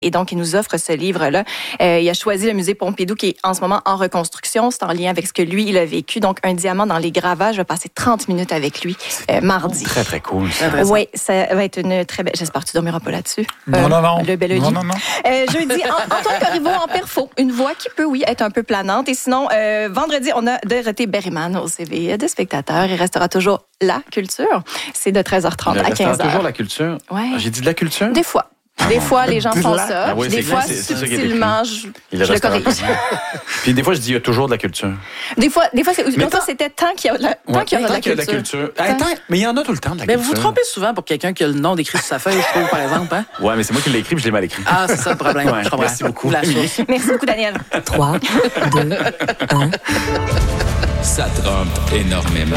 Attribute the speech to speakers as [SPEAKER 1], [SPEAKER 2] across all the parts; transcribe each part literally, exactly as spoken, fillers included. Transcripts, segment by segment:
[SPEAKER 1] Et donc, il nous offre ce livre-là. Euh, il a choisi le musée Pompidou qui est en ce moment en reconstruction. C'est en lien avec ce que lui, il a vécu. Donc, un diamant dans les gravages. Je vais passer trente minutes avec lui euh, mardi.
[SPEAKER 2] Très, très cool.
[SPEAKER 1] Oui, ça va être une très belle... J'espère que tu ne dormiras pas là-dessus.
[SPEAKER 3] Non, euh, non, non.
[SPEAKER 1] Le bel
[SPEAKER 3] non, non, non.
[SPEAKER 1] Euh, jeudi, Antoine Corriveau en perfo. Une voix qui peut, oui, être un peu planante. Et sinon, euh, vendredi, on a Dorothée Berryman au C V de spectateurs. Il restera toujours la culture. C'est de treize heures trente à quinze heures.
[SPEAKER 2] Il restera toujours la culture?
[SPEAKER 1] Ouais.
[SPEAKER 2] J'ai dit de la culture?
[SPEAKER 1] Des fois. Des fois, les gens font ça.
[SPEAKER 2] Ah oui,
[SPEAKER 1] des fois,
[SPEAKER 2] c'est, c'est,
[SPEAKER 1] subtilement, je,
[SPEAKER 2] je
[SPEAKER 1] le corrige.
[SPEAKER 2] Puis des fois, je dis il y a toujours de la culture.
[SPEAKER 1] Des fois, des fois, c'est, des fois c'était tant qu'il y a de la, tant
[SPEAKER 2] ouais,
[SPEAKER 1] qu'il y a de la
[SPEAKER 2] qu'il y a
[SPEAKER 1] culture.
[SPEAKER 2] De la culture. Attends, mais il y en a tout le temps de la
[SPEAKER 4] mais
[SPEAKER 2] culture.
[SPEAKER 4] Vous vous trompez souvent pour quelqu'un qui a le nom décrit sur sa feuille, je trouve, par exemple. Hein?
[SPEAKER 2] Oui, mais c'est moi qui l'ai écrit puis je l'ai mal écrit.
[SPEAKER 4] Ah, c'est ça le problème. Ouais, je
[SPEAKER 2] merci beaucoup.
[SPEAKER 4] La source.
[SPEAKER 1] Merci beaucoup, Daniel.
[SPEAKER 5] trois, deux, un.
[SPEAKER 6] Ça trompe énormément.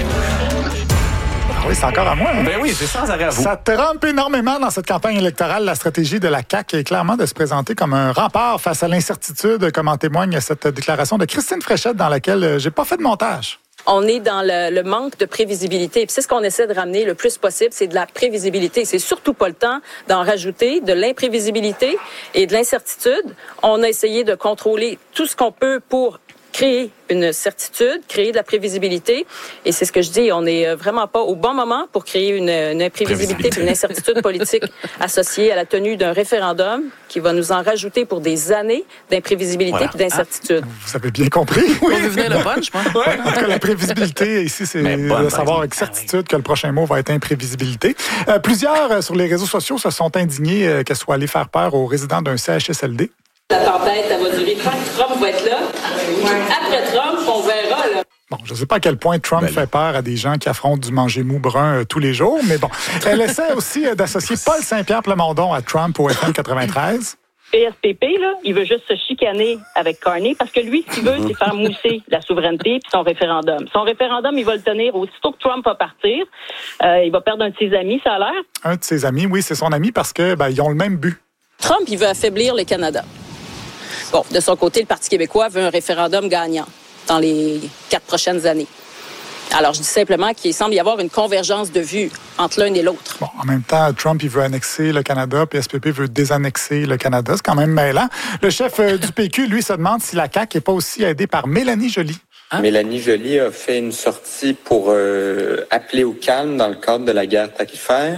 [SPEAKER 3] Oui, c'est encore à moi. Hein?
[SPEAKER 2] Ben oui, c'est sans arrêt à vous.
[SPEAKER 3] Ça trompe énormément dans cette campagne électorale. La stratégie de la C A Q est clairement de se présenter comme un rempart face à l'incertitude, comme en témoigne cette déclaration de Christine Fréchette dans laquelle j'ai pas fait de montage.
[SPEAKER 7] On est dans le, le manque de prévisibilité. Puis c'est ce qu'on essaie de ramener le plus possible, c'est de la prévisibilité. C'est surtout pas le temps d'en rajouter, de l'imprévisibilité et de l'incertitude. On a essayé de contrôler tout ce qu'on peut pour créer une certitude, créer de la prévisibilité. Et c'est ce que je dis, on n'est vraiment pas au bon moment pour créer une, une imprévisibilité et une incertitude politique associée à la tenue d'un référendum qui va nous en rajouter pour des années d'imprévisibilité et voilà. d'incertitude.
[SPEAKER 3] Ah, vous avez bien compris.
[SPEAKER 4] Oui. On veut venir le punch, je pense.
[SPEAKER 3] Ouais, en tout cas, la prévisibilité, ici, c'est bonne, de savoir avec certitude que le prochain mot va être imprévisibilité. Euh, plusieurs, euh, sur les réseaux sociaux, se sont indignés euh, qu'elle soit allée faire peur aux résidents d'un C H S L D.
[SPEAKER 7] La tempête, elle va durer tant que Trump va être là. Après Trump, on verra, là.
[SPEAKER 3] Bon, je ne sais pas à quel point Trump ben, fait peur à des gens qui affrontent du manger mou brun euh, tous les jours, mais bon. Elle essaie aussi euh, d'associer Paul Saint-Pierre Plamondon à Trump au F M quatre-vingt-treize.
[SPEAKER 8] P S P P, là, il veut juste se chicaner avec Carney parce que lui, ce qu'il veut, c'est faire mousser la souveraineté puis son référendum. Son référendum, il va le tenir aussitôt que Trump va partir. Euh, il va perdre un de ses amis, ça a l'air.
[SPEAKER 3] Un de ses amis, oui, c'est son ami parce que ben, ils ont le même but.
[SPEAKER 7] Trump, il veut affaiblir le Canada. Bon, de son côté, le Parti québécois veut un référendum gagnant dans les quatre prochaines années. Alors, je dis simplement qu'il semble y avoir une convergence de vues entre l'un et l'autre.
[SPEAKER 3] Bon, en même temps, Trump, il veut annexer le Canada, puis S P P veut désannexer le Canada. C'est quand même mêlant. Le chef euh, du P Q, lui, se demande si la C A Q n'est pas aussi aidée par Mélanie Joly.
[SPEAKER 9] Hein? Mélanie Joly a fait une sortie pour euh, appeler au calme dans le cadre de la guerre tarifaire.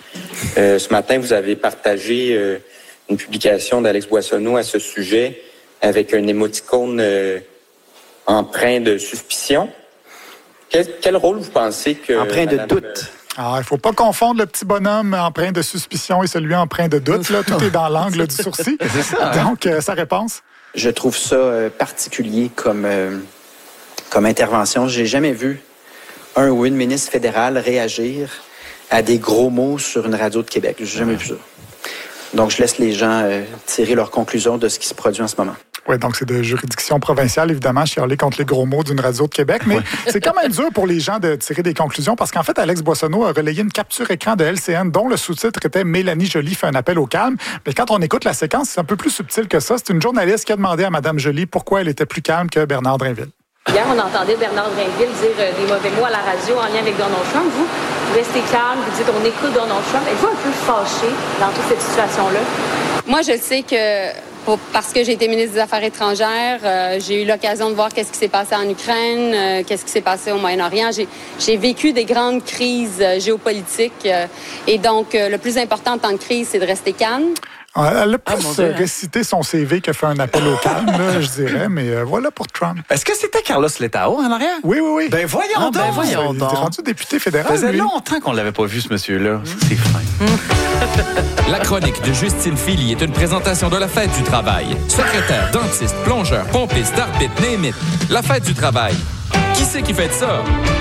[SPEAKER 9] Euh, ce matin, vous avez partagé euh, une publication d'Alex Boissonneau à ce sujet avec un émoticône euh, empreint de suspicion. Quel, quel rôle vous pensez que...
[SPEAKER 10] Empreint de
[SPEAKER 9] Madame,
[SPEAKER 10] doute.
[SPEAKER 9] Euh,
[SPEAKER 3] Ah, il ne faut pas confondre le petit bonhomme empreint de suspicion et celui empreint de doute. Là, tout est dans l'angle du sourcil.
[SPEAKER 2] C'est ça, hein?
[SPEAKER 3] Donc, euh, sa réponse?
[SPEAKER 10] Je trouve ça euh, particulier comme, euh, comme intervention. J'ai jamais vu un ou une ministre fédérale réagir à des gros mots sur une radio de Québec. J'ai jamais vu ça. Donc, je laisse les gens euh, tirer leurs conclusions de ce qui se produit en ce moment.
[SPEAKER 3] Oui, donc c'est de juridiction provinciale, évidemment, chialer contre les gros mots d'une radio de Québec. Mais c'est quand même dur pour les gens de tirer des conclusions parce qu'en fait, Alex Boissonneau a relayé une capture écran de L C N dont le sous-titre était « Mélanie Joly fait un appel au calme ». Mais quand on écoute la séquence, c'est un peu plus subtil que ça. C'est une journaliste qui a demandé à Mme Joly pourquoi elle était plus calme que Bernard Drinville.
[SPEAKER 11] Hier, on entendait Bernard Drinville dire euh, des mauvais mots à la radio en lien avec Donald Trump. Vous, vous restez calme, vous dites on écoute Donald Trump. Êtes-vous un peu fâché dans toute cette situation-là?
[SPEAKER 12] Moi, je sais que pour, parce que j'ai été ministre des Affaires étrangères, euh, j'ai eu l'occasion de voir qu'est-ce qui s'est passé en Ukraine, euh, qu'est-ce qui s'est passé au Moyen-Orient. J'ai, j'ai vécu des grandes crises euh, géopolitiques. Euh, et donc, euh, le plus important en temps de crise, c'est de rester calme.
[SPEAKER 3] Elle a plus
[SPEAKER 4] Ah, mon Dieu.
[SPEAKER 3] récité son C V que fait un appel au calme, là, je dirais, mais euh, voilà pour Trump.
[SPEAKER 2] Est-ce que c'était Carlos Letao en arrière?
[SPEAKER 3] Oui, oui, oui.
[SPEAKER 2] Ben voyons
[SPEAKER 4] Ah,
[SPEAKER 2] donc!
[SPEAKER 4] ben voyons
[SPEAKER 3] Il est
[SPEAKER 4] donc.
[SPEAKER 3] rendu député
[SPEAKER 2] Ça
[SPEAKER 3] fédéral,
[SPEAKER 2] faisait
[SPEAKER 3] lui.
[SPEAKER 2] longtemps qu'on l'avait pas vu, ce monsieur-là. Ça, c'est fin.
[SPEAKER 6] La chronique de Justine Philly est une présentation de la Fête du travail. Secrétaire, dentiste, plongeur, pompiste, arbitre, némite. La Fête du travail. Qui c'est qui fait ça?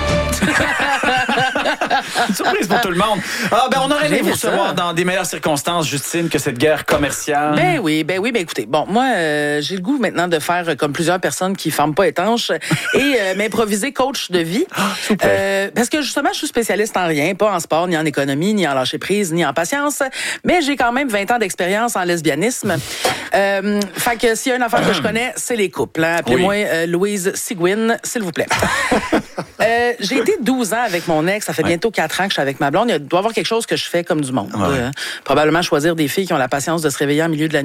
[SPEAKER 2] Une surprise pour tout le monde. Ah, ben, on aurait aimé
[SPEAKER 4] J'aime
[SPEAKER 2] vous recevoir
[SPEAKER 4] ça.
[SPEAKER 2] dans des meilleures circonstances, Justine, que cette guerre commerciale.
[SPEAKER 4] Ben oui, ben oui, ben écoutez, bon, moi, euh, j'ai le goût maintenant de faire euh, comme plusieurs personnes qui ne ferment pas étanches et euh, m'improviser coach de vie.
[SPEAKER 2] s'il vous plaît.
[SPEAKER 4] Euh, parce que justement, je suis spécialiste en rien, pas en sport, ni en économie, ni en lâcher prise, ni en patience, mais j'ai quand même vingt ans d'expérience en lesbianisme. Euh, fait que s'il y a une affaire que je connais, c'est les couples. Hein. Appelez-moi
[SPEAKER 2] Oui.
[SPEAKER 4] euh, Louise Sigouin, s'il vous plaît. euh, Euh, j'ai été douze ans avec mon ex. Ça fait bientôt quatre ans que je suis avec ma blonde. Il doit y avoir quelque chose que je fais comme du monde.
[SPEAKER 2] Ouais.
[SPEAKER 4] Euh, probablement choisir des filles qui ont la patience de se réveiller en milieu de la